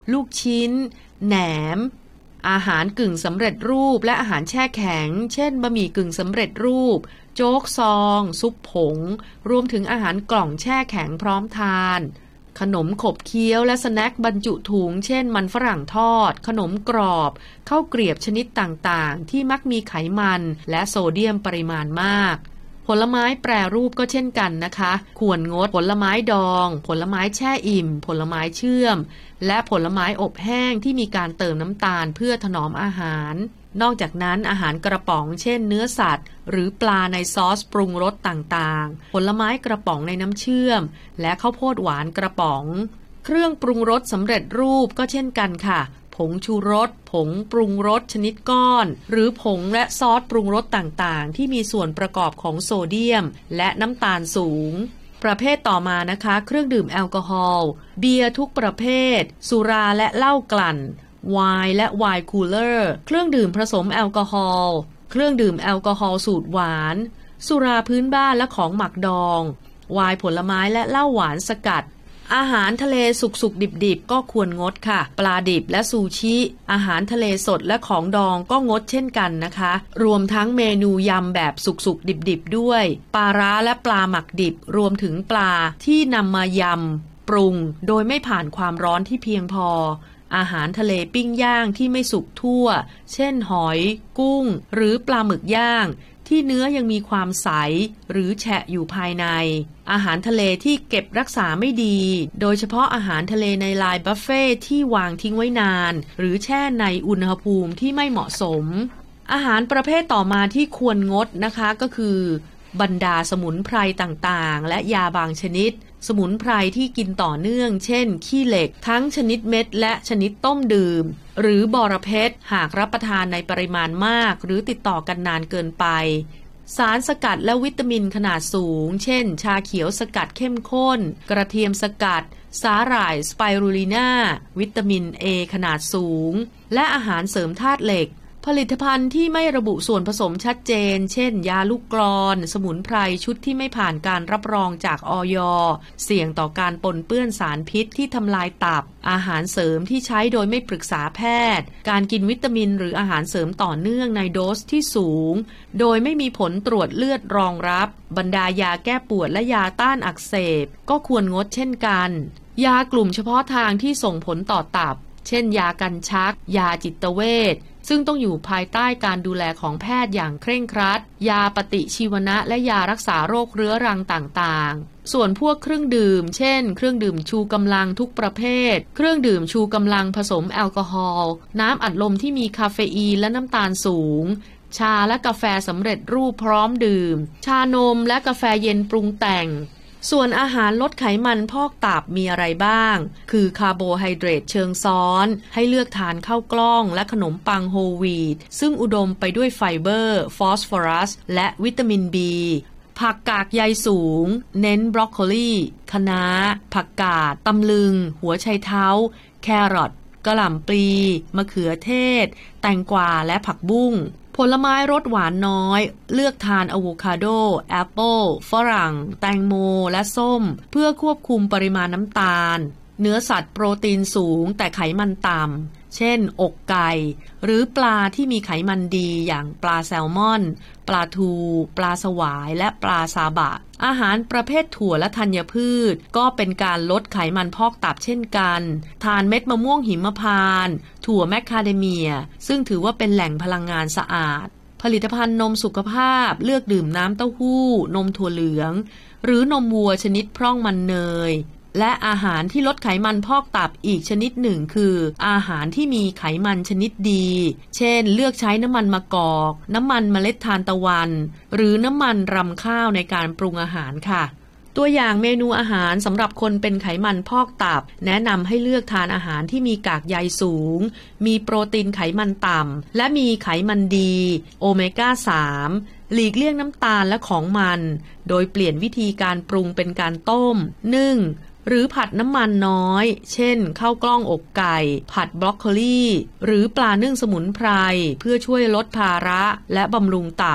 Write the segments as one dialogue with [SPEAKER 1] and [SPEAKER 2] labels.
[SPEAKER 1] ลูกชิ้นแหนมอาหารกึ่งสำเร็จรูปและอาหารแช่แข็งเช่นบะหมี่กึ่งสำเร็จรูปโจ๊กซองซุปผงรวมถึงอาหารกล่องแช่แข็งพร้อมทานขนมขบเคี้ยวและสแน็คบรรจุถุงเช่นมันฝรั่งทอดขนมกรอบข้าวเกรียบชนิดต่างๆที่มักมีไขมันและโซเดียมปริมาณมากผลไม้แปรรูปก็เช่นกันนะคะควรงดผลไม้ดองผลไม้แช่อิ่มผลไม้เชื่อมและผลไม้อบแห้งที่มีการเติมน้ำตาลเพื่อถนอมอาหารนอกจากนั้นอาหารกระป๋องเช่นเนื้อสัตว์หรือปลาในซอสปรุงรสต่างๆผลไม้กระป๋องในน้ำเชื่อมและข้าวโพดหวานกระป๋องเครื่องปรุงรสสำเร็จรูปก็เช่นกันค่ะผงชูรสผงปรุงรสชนิดก้อนหรือผงและซอสปรุงรสต่างๆที่มีส่วนประกอบของโซเดียมและน้ำตาลสูงประเภทต่อมานะคะเครื่องดื่มแอลกอฮอล์เบียร์ทุกประเภทสุราและเหล้ากลั่นไวน์และไวน์คูลเลอร์เครื่องดื่มผสมแอลกอฮอล์เครื่องดื่มแอลกอฮอล์สูตรหวานสุราพื้นบ้านและของหมักดองไวน์ผลไม้และเหล้าหวานสกัดอาหารทะเลสุกๆดิบๆก็ควรงดค่ะปลาดิบและซูชิอาหารทะเลสดและของดองก็งดเช่นกันนะคะรวมทั้งเมนูยำแบบสุกๆดิบๆด้วยปลาร้าและปลาหมักดิบรวมถึงปลาที่นำมายำปรุงโดยไม่ผ่านความร้อนที่เพียงพออาหารทะเลปิ้งย่างที่ไม่สุกทั่วเช่นหอยกุ้งหรือปลาหมึกย่างที่เนื้อยังมีความใสหรือแฉะอยู่ภายในอาหารทะเลที่เก็บรักษาไม่ดีโดยเฉพาะอาหารทะเลในไลน์บัฟเฟ่ที่วางทิ้งไว้นานหรือแช่ในอุณหภูมิที่ไม่เหมาะสมอาหารประเภทต่อมาที่ควรงดนะคะก็คือบรรดาสมุนไพรต่างๆและยาบางชนิดสมุนไพรที่กินต่อเนื่องเช่นขี้เหล็กทั้งชนิดเม็ดและชนิดต้มดื่มหรือบอระเพ็ดหากรับประทานในปริมาณมากหรือติดต่อกันนานเกินไปสารสกัดและวิตามินขนาดสูงเช่นชาเขียวสกัดเข้มข้นกระเทียมสกัดสาหร่ายสไปรูลิน่าวิตามิน A ขนาดสูงและอาหารเสริมธาตุเหล็กผลิตภัณฑ์ที่ไม่ระบุส่วนผสมชัดเจนเช่นยาลูกกลอนสมุนไพรชุดที่ไม่ผ่านการรับรองจากอย.เสี่ยงต่อการปนเปื้อนสารพิษที่ทำลายตับอาหารเสริมที่ใช้โดยไม่ปรึกษาแพทย์การกินวิตามินหรืออาหารเสริมต่อเนื่องในโดสที่สูงโดยไม่มีผลตรวจเลือดรองรับบรรดายาแก้ปวดและยาต้านอักเสบก็ควรงดเช่นกันยากลุ่มเฉพาะทางที่ส่งผลต่อตับเช่นยากันชักยาจิตเวชซึ่งต้องอยู่ภายใต้การดูแลของแพทย์อย่างเคร่งครัดยาปฏิชีวนะและยารักษาโรคเรื้อรังต่างๆส่วนพวกเครื่องดื่มเช่นเครื่องดื่มชูกำลังทุกประเภทเครื่องดื่มชูกำลังผสมแอลกอฮอล์น้ำอัดลมที่มีคาเฟอีนและน้ำตาลสูงชาและกาแฟสำเร็จรูปพร้อมดื่มชานมและกาแฟเย็นปรุงแต่งส่วนอาหารลดไขมันพอกตับมีอะไรบ้างคือคาร์โบไฮเดรตเชิงซ้อนให้เลือกทานข้าวกล้องและขนมปังโฮลวีตซึ่งอุดมไปด้วยไฟเบอร์ฟอสฟอรัสและวิตามิน B ผักกากใยสูงเน้นบรอกโคลีคะน้าผักกาดตำลึงหัวไชเท้าแครอทกะหล่ำปลีมะเขือเทศแตงกวาและผักบุ้งผลไม้รสหวานน้อยเลือกทานอะโวคาโดแอปเปิลฝรั่งแตงโมและส้มเพื่อควบคุมปริมาณน้ำตาลเนื้อสัตว์โปรตีนสูงแต่ไขมันต่ำเช่นอกไก่หรือปลาที่มีไขมันดีอย่างปลาแซลมอนปลาทูปลาสวายและปลาซาบะอาหารประเภทถั่วและธัญพืชก็เป็นการลดไขมันพอกตับเช่นกันทานเม็ดมะม่วงหิมพานต์ถั่วแมคคาเดเมียซึ่งถือว่าเป็นแหล่งพลังงานสะอาดผลิตภัณฑ์นมสุขภาพเลือกดื่มน้ำเต้าหู้นมถั่วเหลืองหรือนมวัวชนิดพร่องมันเนยและอาหารที่ลดไขมันพอกตับอีกชนิดหนึ่งคืออาหารที่มีไขมันชนิดดีเช่นเลือกใช้น้ำมันมะกอกน้ำมันเมล็ดทานตะวันหรือน้ำมันรำข้าวในการปรุงอาหารค่ะตัวอย่างเมนูอาหารสำหรับคนเป็นไขมันพอกตับแนะนำให้เลือกทานอาหารที่มีกากใยสูงมีโปรตีนไขมันต่ำและมีไขมันดีโอเมก้า 3หลีกเลี่ยงน้ำตาลและของมันโดยเปลี่ยนวิธีการปรุงเป็นการต้มนึ่งหรือผัดน้ำมันน้อยเช่นข้าวกล้องอกไก่ผัดบรอกโคลีหรือปลานึ่งสมุนไพรเพื่อช่วยลดภาระและบำรุงตับ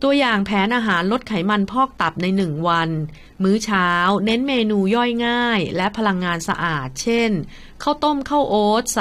[SPEAKER 1] ตัวอย่างแผนอาหารลดไขมันพอกตับใน1 วันมื้อเช้าเน้นเมนูย่อยง่ายและพลังงานสะอาดเช่นข้าวต้มข้าวโอ๊ต